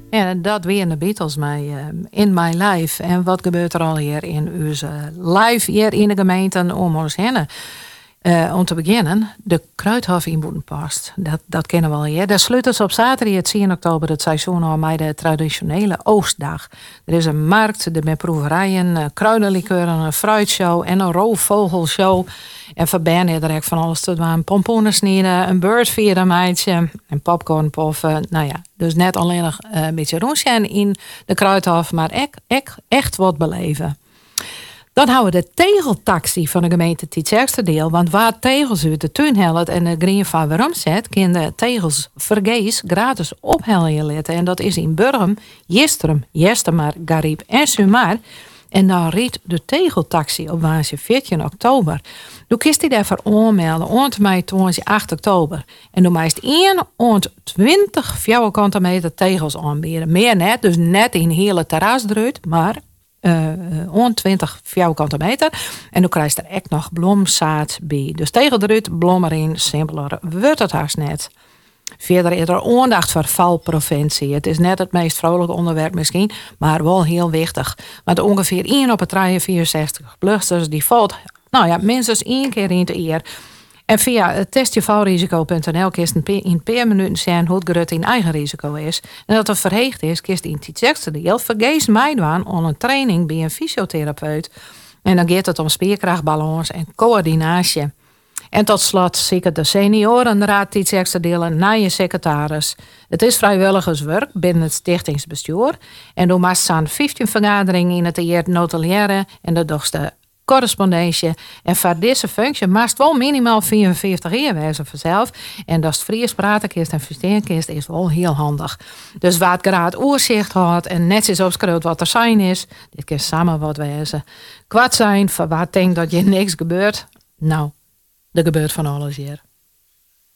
En dat weer de Beatles mij in my life. En wat gebeurt er al hier in onze live hier in de gemeente om ons heen? Om te beginnen, de Kruidhof in Boetenpast. Dat kennen we al hier. Daar sluiten ze op zaterdag het 10 oktober het seizoen al met de traditionele Oostdag. Er is een markt, er met proeverijen, kruidenlikeuren, een fruitshow en een roofvogelshow. En voor Bern er van alles te doen. Pompoenen snijden, een birdfeeder meidje en popcornpoffen. Nou ja, dus net alleen nog een beetje rondgaan in de Kruidhof, maar echt wat beleven. Dan houden we de tegeltaxi van de gemeente Tietjerkste deel. Want waar tegels uit de tuin helpt en de green van waarom zet, kunnen de tegels vergees gratis opheljen laten. En dat is in Burgum, Jistrum, Jestemar, Gariep en Sumar. En dan riet de tegeltaxi op woensdag 14 oktober. Doe kist die daarvoor aanmelden, ont mij 8 oktober. En doe meest 1 ont 20 vierkante meter tegels aanbieden. Meer net, dus net in hele terrasdruit, maar 20 vierkante meter. En dan krijg je er echt nog blomzaad bij. Dus tegeldruut, blom erin, simpeler wordt het haast net. Verder is er aandacht voor valpreventie. Het is net het meest vrolijke onderwerp misschien, maar wel heel wichtig. Want ongeveer 1 op het 64 plussers die valt, minstens 1 keer in het jaar. En via testjevalrisico.nl kist in per minuut zien hoe het gerut in eigen risico is. En dat het verheegd is, kist in het sekste deel vergees meedoen aan een training bij een fysiotherapeut. En dan gaat het om spierkrachtbalans en coördinatie. En tot slot zeker de seniorenraad die sekste delen naar je secretaris. Het is vrijwilligerswerk binnen het stichtingsbestuur. En door maast aan 15 vergaderingen in het jaar notariëren en de dagste correspondentie. En voor deze functie maakt wel minimaal 44 jaar wezen vanzelf. En dat is Fries pratenkist en versteenkist is wel heel handig. Dus wat graad oorzicht had en netjes opschreeuwt wat er zijn is. Dit kan samen wat wezen. Kwart zijn voor wat denkt dat je niks gebeurt. Nou, er gebeurt van alles hier.